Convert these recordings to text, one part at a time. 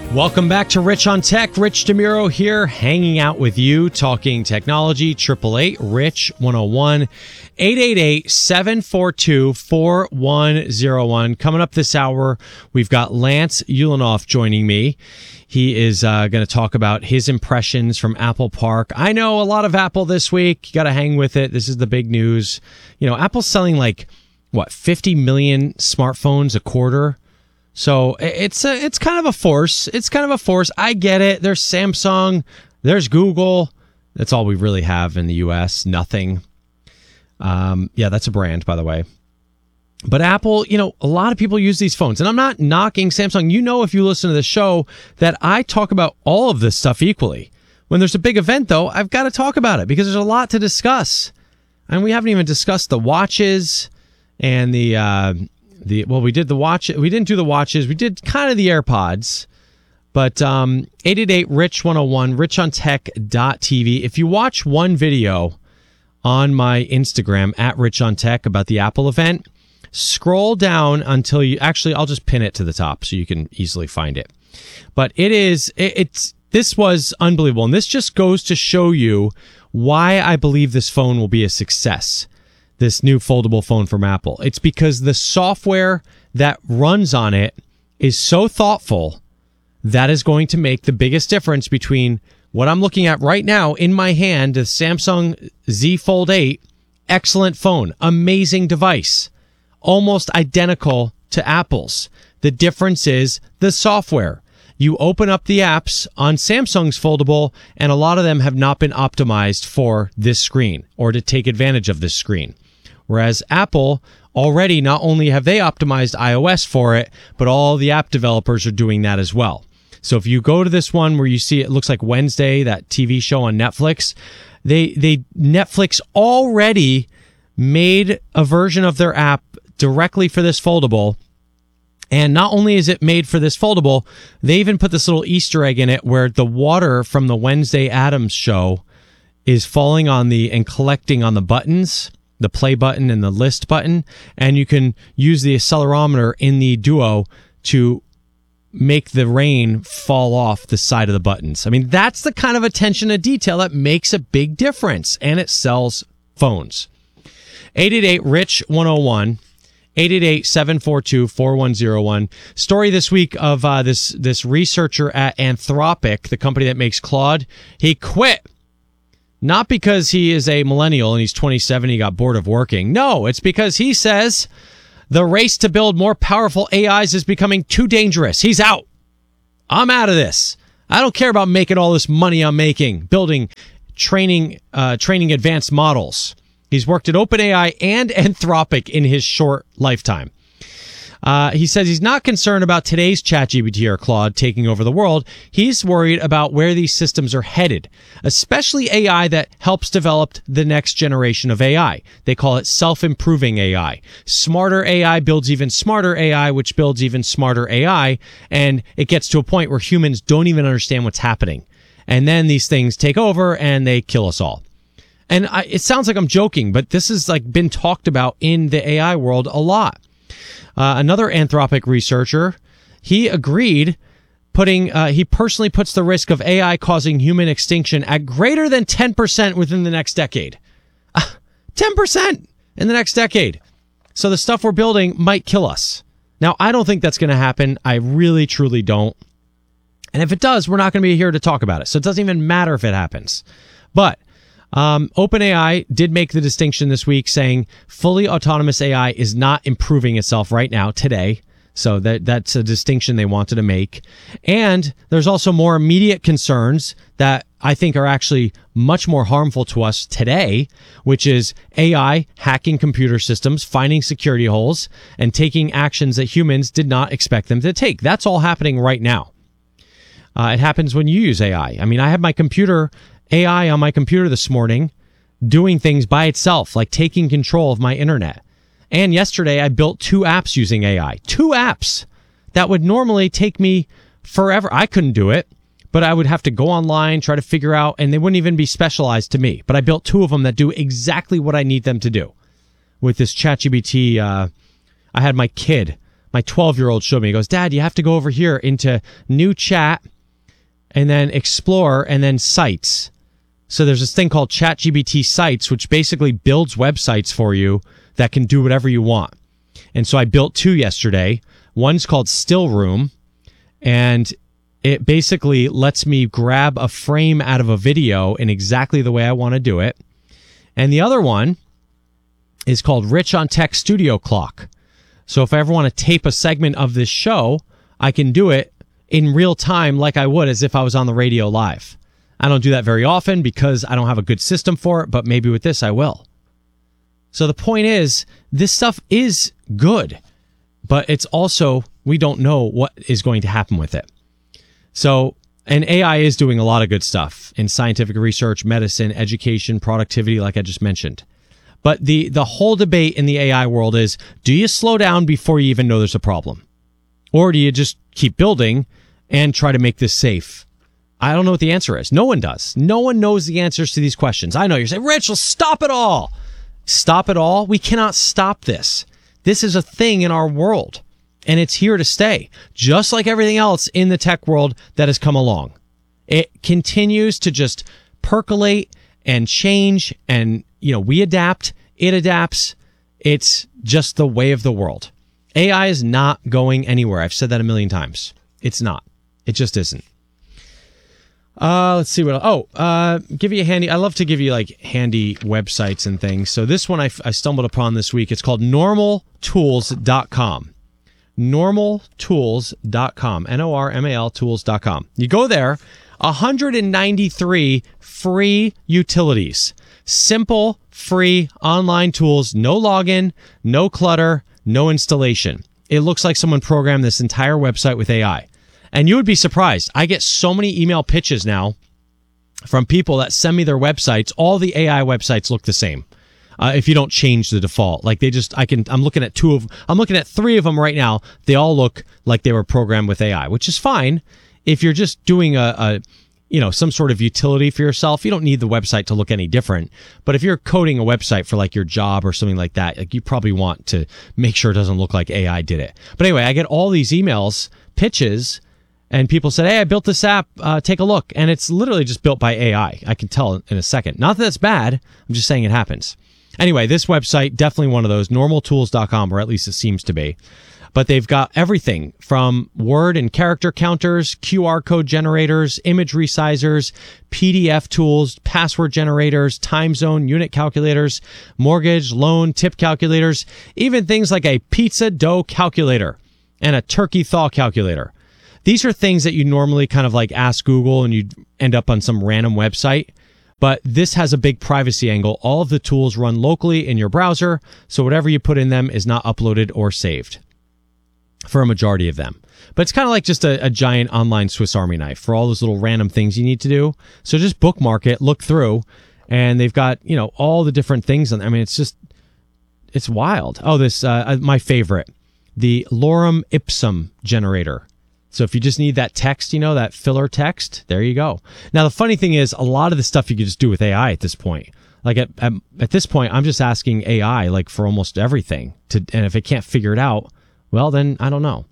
Welcome back to Rich on Tech. Rich DeMuro here, hanging out with you, talking technology. 888-RICH-101, 888-742-4101. Coming up this hour, we've got Lance Ulanoff joining me. He is going to talk about his impressions from Apple Park. I know a lot of Apple this week. You got to hang with it. This is the big news. You know, Apple's selling 50 million smartphones a quarter. So it's kind of a force. I get it. There's Samsung. There's Google. That's all we really have in the U.S. Nothing. Yeah, that's a brand, by the way. But Apple, a lot of people use these phones. And I'm not knocking Samsung. If you listen to the show, that I talk about all of this stuff equally. When there's a big event, though, I've got to talk about it because there's a lot to discuss. And we haven't even discussed the watches and we did the watch. We didn't do the watches. We did kind of the AirPods. But 888-RICH-101, richontech.tv. If you watch one video on my Instagram, @RichOnTech, about the Apple event, scroll down until you... Actually, I'll just pin it to the top so you can easily find it. But this was unbelievable. And this just goes to show you why I believe this phone will be a success. This new foldable phone from Apple. It's because the software that runs on it is so thoughtful that is going to make the biggest difference between what I'm looking at right now in my hand, the Samsung Z Fold 8. Excellent phone. Amazing device. Almost identical to Apple's. The difference is the software. You open up the apps on Samsung's foldable, and a lot of them have not been optimized for this screen or to take advantage of this screen. Whereas Apple, already not only have they optimized iOS for it, but all the app developers are doing that as well. So if you go to this one where you see it looks like Wednesday, that TV show on Netflix, Netflix already made a version of their app directly for this foldable. And not only is it made for this foldable, they even put this little Easter egg in it where the water from the Wednesday Addams show is falling on and collecting on the buttons, the play button and the list button, and you can use the accelerometer in the Duo to make the rain fall off the side of the buttons. I mean, that's the kind of attention to detail that makes a big difference, and it sells phones. 888-RICH-101, 888-742-4101. Story this week of this researcher at Anthropic, the company that makes Claude. He quit. Not because he is a millennial and he's 27, he got bored of working. No, it's because he says the race to build more powerful AIs is becoming too dangerous. He's out. I'm out of this. I don't care about making all this money I'm making, building, training advanced models. He's worked at OpenAI and Anthropic in his short lifetime. He says he's not concerned about today's ChatGPT or Claude taking over the world. He's worried about where these systems are headed, especially AI that helps develop the next generation of AI. They call it self-improving AI. Smarter AI builds even smarter AI, which builds even smarter AI, and it gets to a point where humans don't even understand what's happening. And then these things take over and they kill us all. And it sounds like I'm joking, but this has been talked about in the AI world a lot. Another Anthropic researcher, he agreed, he personally puts the risk of AI causing human extinction at greater than 10% within the next decade. 10% in the next decade. So the stuff we're building might kill us. Now, I don't think that's going to happen. I really, truly don't. And if it does, we're not going to be here to talk about it. So it doesn't even matter if it happens. But OpenAI did make the distinction this week, saying fully autonomous AI is not improving itself right now, today. So that's a distinction they wanted to make. And there's also more immediate concerns that I think are actually much more harmful to us today, which is AI hacking computer systems, finding security holes, and taking actions that humans did not expect them to take. That's all happening right now. It happens when you use AI. I mean, I have my AI on my computer this morning doing things by itself, like taking control of my internet. And yesterday I built 2 apps using AI. 2 apps that would normally take me forever. I couldn't do it, but I would have to go online, try to figure out, and they wouldn't even be specialized to me. But I built 2 of them that do exactly what I need them to do. With this ChatGPT, I had my kid My 12-year-old showed me. He goes, Dad, you have to go over here into new chat and then explore and then sites. So there's this thing called ChatGPT Sites, which basically builds websites for you that can do whatever you want. And so I built 2 yesterday. One's called Still Room, and it basically lets me grab a frame out of a video in exactly the way I want to do it. And the other one is called Rich on Tech Studio Clock. So if I ever want to tape a segment of this show, I can do it in real time like I would as if I was on the radio live. I don't do that very often because I don't have a good system for it, but maybe with this I will. So the point is, this stuff is good, but it's also, we don't know what is going to happen with it. So, and AI is doing a lot of good stuff in scientific research, medicine, education, productivity, like I just mentioned. But the whole debate in the AI world is, do you slow down before you even know there's a problem? Or do you just keep building and try to make this safe? I don't know what the answer is. No one does. No one knows the answers to these questions. I know you're saying, Rich, let's stop it all. Stop it all? We cannot stop this. This is a thing in our world, and it's here to stay, just like everything else in the tech world that has come along. It continues to just percolate and change, and we adapt, it adapts. It's just the way of the world. AI is not going anywhere. I've said that a million times. It's not. It just isn't. Let's see what else. Give you a handy. I love to give you like handy websites and things. So this one I stumbled upon this week. It's called normaltools.com. Normaltools.com. NORMAL tools.com. You go there, 193 free utilities. Simple, free online tools, no login, no clutter, no installation. It looks like someone programmed this entire website with AI. And you would be surprised. I get so many email pitches now from people that send me their websites. All the AI websites look the same. If you don't change the default, like I'm looking at 3 of them right now. They all look like they were programmed with AI, which is fine. If you're just doing some sort of utility for yourself, you don't need the website to look any different. But if you're coding a website for like your job or something like that, like you probably want to make sure it doesn't look like AI did it. But anyway, I get all these emails, pitches, and people said, hey, I built this app, take a look. And it's literally just built by AI. I can tell in a second. Not that that's bad. I'm just saying it happens. Anyway, this website, definitely one of those, normaltools.com, or at least it seems to be. But they've got everything from word and character counters, QR code generators, image resizers, PDF tools, password generators, time zone, unit calculators, mortgage, loan, tip calculators, even things like a pizza dough calculator and a turkey thaw calculator. These are things that you normally kind of like ask Google and you end up on some random website. But this has a big privacy angle. All of the tools run locally in your browser, so whatever you put in them is not uploaded or saved for a majority of them. But it's kind of like just a giant online Swiss Army knife for all those little random things you need to do. So just bookmark it, look through, and they've got, all the different things. I mean, it's wild. Oh, this, my favorite, the lorem ipsum generator. So if you just need that text, that filler text, there you go. Now, the funny thing is, a lot of the stuff you can just do with AI at this point. Like at this point, I'm just asking AI like for almost everything. And if it can't figure it out, well, then I don't know.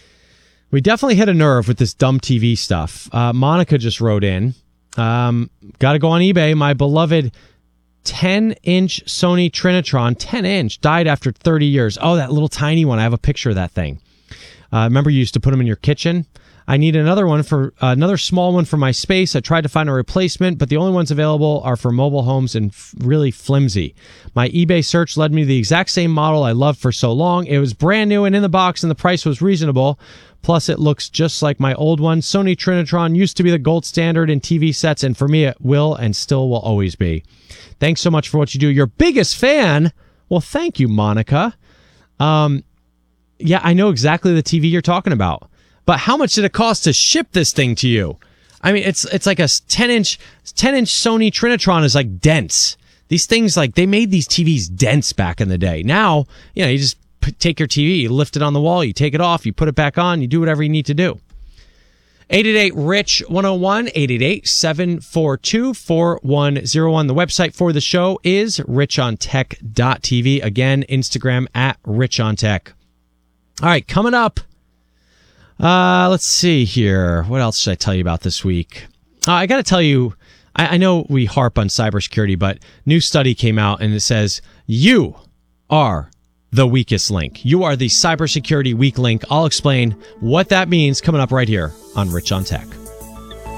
We definitely hit a nerve with this dumb TV stuff. Monica just wrote in, got to go on eBay. My beloved 10-inch Sony Trinitron, 10-inch, died after 30 years. Oh, that little tiny one. I have a picture of that thing. Remember you used to put them in your kitchen? I need another small one for my space. I tried to find a replacement, but the only ones available are for mobile homes and really flimsy. My eBay search led me to the exact same model I loved for so long. It was brand new and in the box, and the price was reasonable. Plus, it looks just like my old one. Sony Trinitron used to be the gold standard in TV sets, and for me, it will and still will always be. Thanks so much for what you do. Your biggest fan? Well, thank you, Monica. Yeah, I know exactly the TV you're talking about. But how much did it cost to ship this thing to you? I mean, it's like a 10-inch Sony Trinitron is like dense. These things, like, they made these TVs dense back in the day. Now, you just take your TV, you lift it on the wall, you take it off, you put it back on, you do whatever you need to do. 888-RICH-101, 888-742-4101. The website for the show is richontech.tv. Again, Instagram @richontech. All right, coming up. Let's see here. What else should I tell you about this week? I got to tell you, I know we harp on cybersecurity, but new study came out and it says you are the weakest link. You are the cybersecurity weak link. I'll explain what that means coming up right here on Rich on Tech.